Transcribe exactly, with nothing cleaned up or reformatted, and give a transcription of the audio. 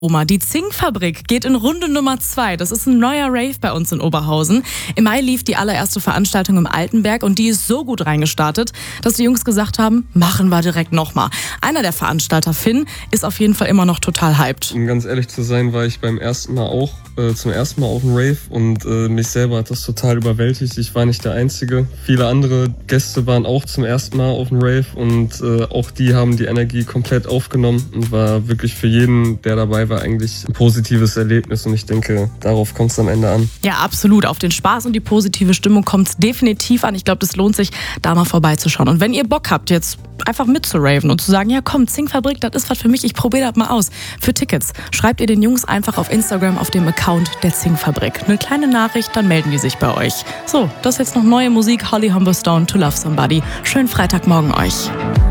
Oma, die Zinkfabrik geht in Runde Nummer zwei. Das ist ein neuer Rave bei uns in Oberhausen. Im Mai lief die allererste Veranstaltung im Altenberg und die ist so gut reingestartet, dass die Jungs gesagt haben, machen wir direkt nochmal. Einer der Veranstalter, Finn, ist auf jeden Fall immer noch total hyped. Um ganz ehrlich zu sein, war ich beim ersten Mal auch äh, zum ersten Mal auf dem Rave und äh, mich selber hat das total überwältigt. Ich war nicht der Einzige. Viele andere Gäste waren auch zum ersten Mal auf dem Rave und äh, auch die haben die Energie komplett aufgenommen und war wirklich für jeden, der dabei war, war eigentlich ein positives Erlebnis und ich denke, darauf kommt es am Ende an. Ja, absolut. Auf den Spaß und die positive Stimmung kommt es definitiv an. Ich glaube, das lohnt sich, da mal vorbeizuschauen. Und wenn ihr Bock habt, jetzt einfach mitzuraven und zu sagen, ja komm, Zinkfabrik, das ist was für mich, ich probiere das mal aus. Für Tickets schreibt ihr den Jungs einfach auf Instagram auf dem Account der Zinkfabrik eine kleine Nachricht, dann melden die sich bei euch. So, das ist jetzt noch neue Musik, Holly Humberstone, To Love Somebody. Schönen Freitagmorgen euch.